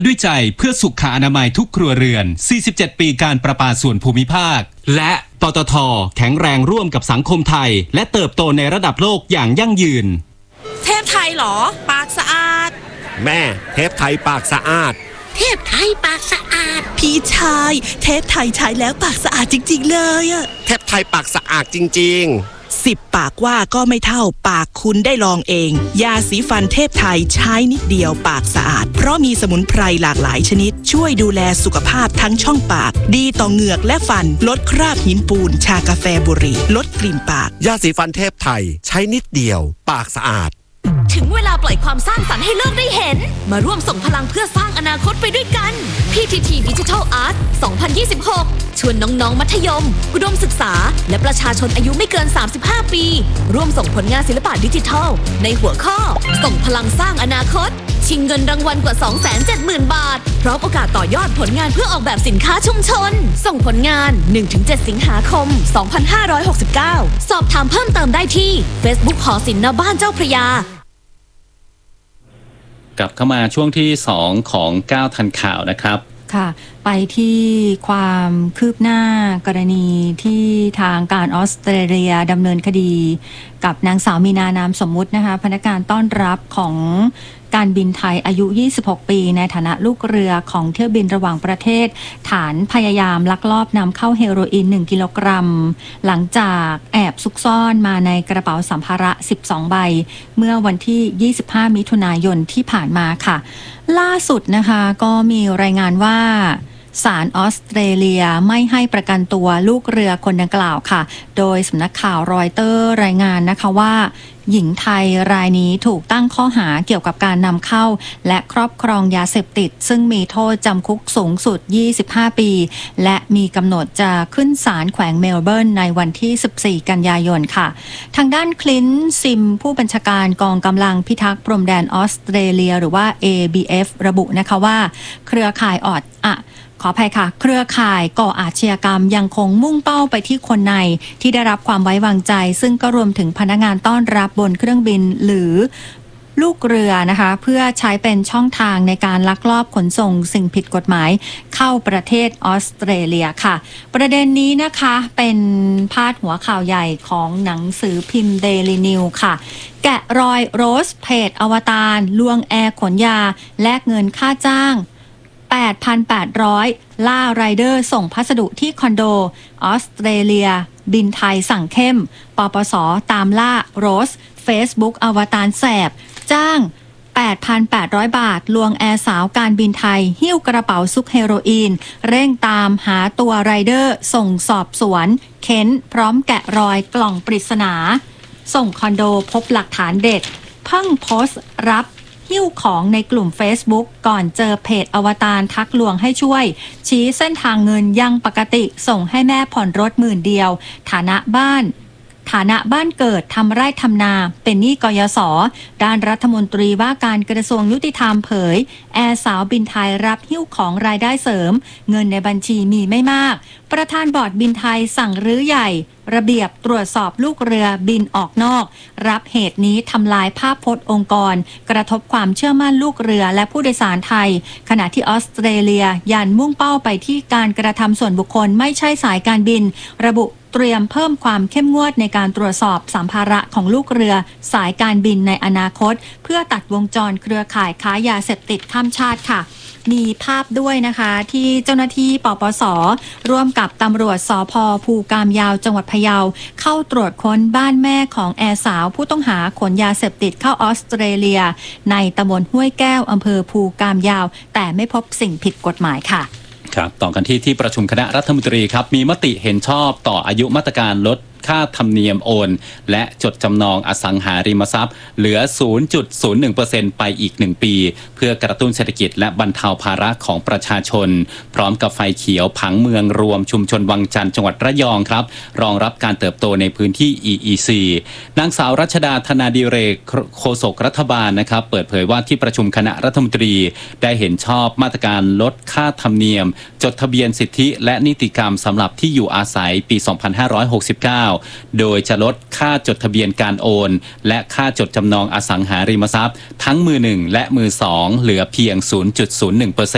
ด้วยใจเพื่อสุขอนามัยทุกครัวเรือน 47 ปีการประปาส่วนภูมิภาค และปตท.แข็งแรงร่วมกับสังคมไทยและเติบโตในระดับโลกอย่างยั่งยืนเทพไทยเหรอปากสะอาดแม่เทพไทยปากสะอาดเทพไทยปากสะอาดพี่ชายเทพไทยใช้แล้วปากสะอาดจริงๆเลยอะเทพไทยปากสะอาดจริงๆ 10 ปากว่าก็ไม่เท่าปากคุณได้ลองเองยาสีฟันเทพไทยใช้นิดเดียวปากสะอาดเพราะมีสมุนไพรหลากหลายชนิดช่วยดูแลสุขภาพทั้งช่องปากดีต่อเหงือกและฟันลดคราบหินปูนชากาแฟบุหรี่ลดกลิ่นปากยาสีฟันเทพไทยใช้นิดเดียวปากสะอาดถึงเวลาปล่อยความสร้างสรรค์ให้โลกได้เห็นมาร่วมส่งพลังเพื่อสร้างอนาคตไปด้วยกัน PTT Digital Art 2026 ชวนน้องๆมัธยมอุดมศึกษาและประชาชนอายุไม่เกิน 35 ปีร่วมส่งผลงานศิลปะดิจิทัลในหัวข้อส่งพลังสร้างอนาคตชิงเงินรางวัลกว่า 270,000 บาทพร้อมโอกาสต่อยอดผลงานเพื่อออกแบบสินค้าชุมชนส่งผลงาน 1-7 สิงหาคม 2569 สอบถามเพิ่มเติมได้ที่ Facebook หอศิลป์ณบ้านเจ้าพระยากลับเข้ามาช่วงที่2ของ9ทันข่าวนะครับค่ะไปที่ความคืบหน้ากรณีที่ทางการออสเตรเลียดำเนินคดีกับนางสาวมีนานามสมมุตินะคะพนักงานต้อนรับของการบินไทยอายุ26 ปีในฐานะลูกเรือของเที่ยวบินระหว่างประเทศฐานพยายามลักลอบนำเข้าเฮโรอีน1 กิโลกรัมหลังจากแอบซุกซ่อนมาในกระเป๋าสัมภาระ12 ใบเมื่อวันที่25 มิถุนายนที่ผ่านมาค่ะล่าสุดนะคะก็มีรายงานว่าศาลออสเตรเลียไม่ให้ประกันตัวลูกเรือคนดังกล่าวค่ะโดยสำนักข่าวรอยเตอร์รายงานนะคะว่าหญิงไทยรายนี้ถูกตั้งข้อหาเกี่ยวกับการนำเข้าและครอบครองยาเสพติดซึ่งมีโทษจำคุกสูงสุด25 ปีและมีกำหนดจะขึ้นศาลแขวงเมลเบิร์นในวันที่14 กันยายนค่ะทางด้านคลินต์ซิมผู้บัญชาการกองกำลังพิทักษ์พรมแดนออสเตรเลียหรือว่า ABF ระบุนะคะว่าเครือข่ายขออภัยค่ะเครือข่ายก่ออาชญากรรมยังคงมุ่งเป้าไปที่คนในที่ได้รับความไว้วางใจซึ่งก็รวมถึงพนักงานต้อนรับบนเครื่องบินหรือลูกเรือนะคะเพื่อใช้เป็นช่องทางในการลักลอบขนส่งสิ่งผิดกฎหมายเข้าประเทศออสเตรเลียค่ะประเด็นนี้นะคะเป็นพาดหัวข่าวใหญ่ของหนังสือพิมพ์ Daily News ค่ะแกะรอยโรสเพจอวตารลวงแอร์ขนยาแลกเงินค่าจ้าง 8,800 ล่าไรเดอร์ส่งพัสดุที่คอนโดออสเตรเลียบินไทยสั่งเข้มปปส.ตามล่าโรส Facebook อวตารแสบจ้าง 8,800 บาทลวงแอร์สาวการบินไทยหิ้วกระเป๋าซุกเฮโรอีนเร่งตามหาตัวไรเดอร์ส่งสอบสวนเค้นพร้อมแกะรอยกล่องปริศนาส่งคอนโดพบหลักฐานเด็ดเพิ่งโพสต์รับหิ้วของในกลุ่ม Facebook ก่อนเจอเพจอวตารทักลวงให้ช่วยชี้เส้นทางเงินยังปกติส่งให้แม่ผ่อนรถ10,000 เดียวฐานะบ้านเกิดทำไร่ทำนาเป็นหนี้กยศด้านรัฐมนตรีว่าการกระทรวงยุติธรรมเผยแอร์สาวบินไทยรับหิ้วของรายได้เสริมเงินในบัญชีมีไม่มากประธานบอร์ดบินไทยสั่งรื้อใหญ่ระเบียบตรวจสอบลูกเรือบินออกนอกรับเหตุนี้ทำลายภาพพจน์องค์กรกระทบความเชื่อมั่นลูกเรือและผู้โดยสารไทยขณะที่ออสเตรเลียยันมุ่งเป้าไปที่การกระทำส่วนบุคคลไม่ใช่สายการบินระบุเตรียมเพิ่มความเข้มงวดในการตรวจสอบสัมภาระของลูกเรือสายการบินในอนาคตเพื่อตัดวงจรเครือข่ายค้ายาเสพติดข้ามชาติค่ะมีภาพด้วยนะคะที่เจ้าหน้าที่ปปส.ร่วมกับตำรวจสภ.ภูกามยาวจังหวัดพะเยาเข้าตรวจค้นบ้านแม่ของแอร์สาวผู้ต้องหาขนยาเสพติดเข้าออสเตรเลียในตำบลห้วยแก้วอำเภอภูกามยาวแต่ไม่พบสิ่งผิดกฎหมายค่ะครับต่อกันที่ประชุมคณะรัฐมนตรีครับมีมติเห็นชอบต่ออายุมาตรการลดค่าธรรมเนียมโอนและจดจำนองอสังหาริมทรัพย์เหลือ 0.01% ไปอีก1ปีเพื่อกระตุ้นเศรษฐกิจและบรรเทาภาระของประชาชนพร้อมกับไฟเขียวผังเมืองรวมชุมชนวังจันทร์จังหวัดระยองครับรองรับการเติบโตในพื้นที่ EEC นางสาวรัชดาธนาดิเรกโฆษกรัฐบาลนะครับเปิดเผยว่าที่ประชุมคณะรัฐมนตรีได้เห็นชอบมาตรการลดค่าธรรมเนียมจดทะเบียนสิทธิและนิติกรรมสำหรับที่อยู่อาศัยปี 2569โดยจะลดค่าจดทะเบียนการโอนและค่าจดจำนองอสังหาริมทรัพย์ทั้งมือ1และมือ2เหลือเพียง 0.01%